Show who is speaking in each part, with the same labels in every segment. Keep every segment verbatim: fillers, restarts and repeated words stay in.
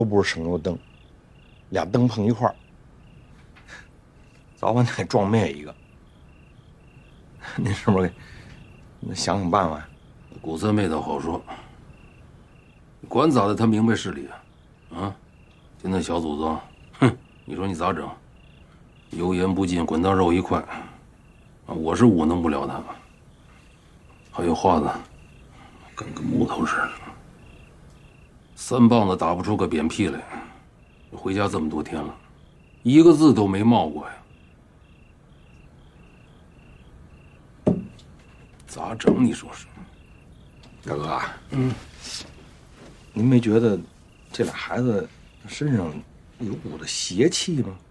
Speaker 1: 又不是省油灯，俩灯碰一块儿，早晚得撞灭一个。您是不是给想想办法呀？
Speaker 2: 古三妹倒好说，管咋的，他明白事理啊！啊，就那小祖宗，哼，你说你咋整？油盐不进，滚刀肉一块，啊，我是忤弄不了他。还有花子，跟个木头似的，三棒子打不出个扁屁来。回家这么多天了，一个字都没冒过呀。咋整？你说说。
Speaker 1: 大哥啊，嗯，您没觉得这俩孩子身上有股子邪气吗？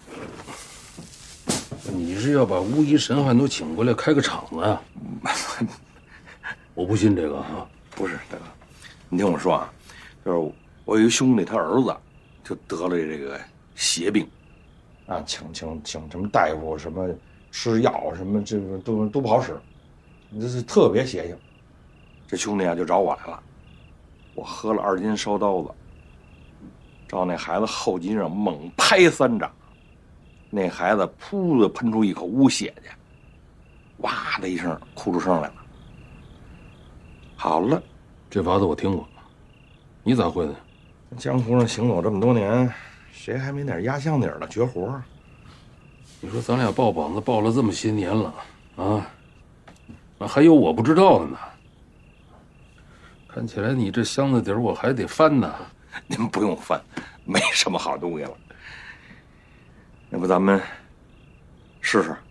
Speaker 2: 你是要把巫医神汉都请过来开个场子呀？我不信这个啊！
Speaker 1: 不是，大哥，你听我说啊，就是我有一个兄弟，他儿子就得了这个邪病，啊，请请请什么大夫，什么吃药，什么这个都都不好使，这是特别邪性。这兄弟啊就找我来了，我喝了二斤烧刀子，照那孩子后脊上猛拍三掌，那孩子噗的喷出一口污血去，哇的一声哭出声来了。好了，
Speaker 2: 这法子我听过，你咋会的？
Speaker 1: 江湖上行走这么多年，谁还没点压箱底儿的绝活？
Speaker 2: 你说咱俩抱膀子抱了这么些年了啊，那还有我不知道的呢。看起来你这箱子底儿我还得翻呢。
Speaker 1: 您不用翻，没什么好东西了。要不咱们试试？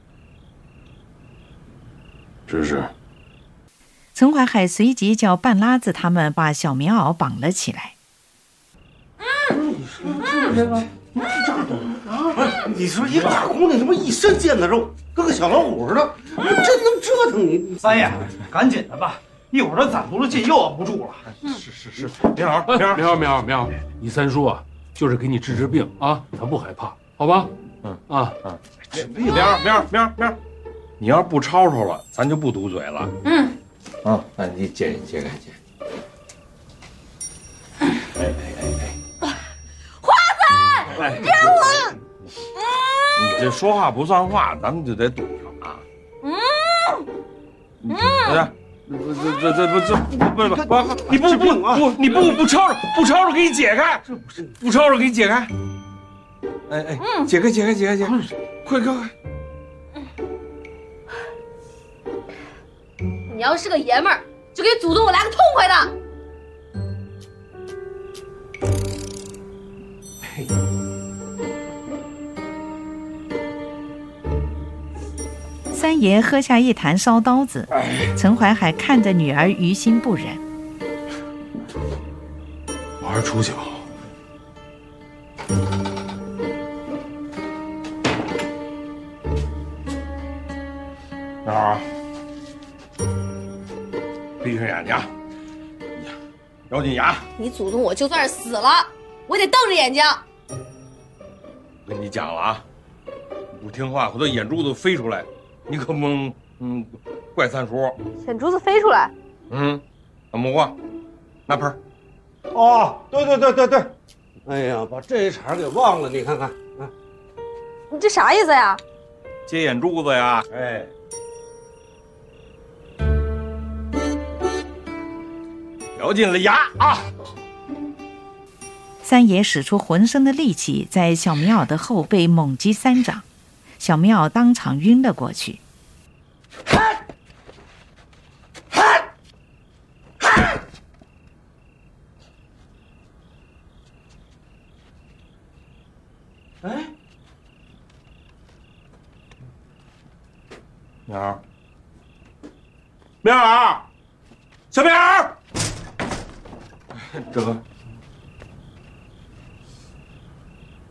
Speaker 2: 试试。
Speaker 3: 陈怀海随即叫半拉子他们把小棉袄绑了起来。
Speaker 4: 嗯，这个你说一大姑娘，他妈一身腱子肉，跟个小老虎似的，真能折腾你！
Speaker 5: 三爷，赶紧的吧，一会儿他攒足了劲又要不住了。
Speaker 1: 是是是，棉袄棉袄
Speaker 2: 棉袄棉袄棉袄，你三叔啊，就是给你治治病啊，他不害怕，好吧？嗯啊嗯，
Speaker 1: 棉袄棉袄棉袄棉袄，你要不吵吵了，咱就不堵嘴了。嗯，啊，那你解解开解。哎哎哎哎，
Speaker 6: 花子，
Speaker 1: 哎，
Speaker 6: 让我。
Speaker 1: 你这说话不算话，咱们就得堵上啊。嗯嗯，来，这这这不这不不不，你不不不你不不吵吵不吵吵，给你解开，不吵吵给你解开。哎哎，解开解开解开解开，快快快！
Speaker 6: 你要是个爷们儿，就给祖宗我来个痛快的。
Speaker 1: 嘿。
Speaker 3: 三爷喝下一坛烧刀子，陈怀海看着女儿于心不忍。
Speaker 2: 我还是出去吧。
Speaker 1: 那好，闭上眼睛，咬紧牙。
Speaker 6: 你祖宗我就算是死了，我也得瞪着眼睛。
Speaker 1: 我跟你讲了啊，不听话，回头眼珠子飞出来。你可不能，嗯，怪三叔。
Speaker 6: 眼珠子飞出来。
Speaker 1: 嗯，怎么过？拿盆儿。
Speaker 4: 哦，对对对对对，哎呀，把这一茬给忘了，你看看，啊，
Speaker 6: 你这啥意思呀？
Speaker 1: 接眼珠子呀，哎。咬紧了牙啊！
Speaker 3: 三爷使出浑身的力气，在小棉袄的后背猛击三掌。小棉袄当场晕了过去。
Speaker 1: 哎，苗儿，苗儿，小苗儿，这个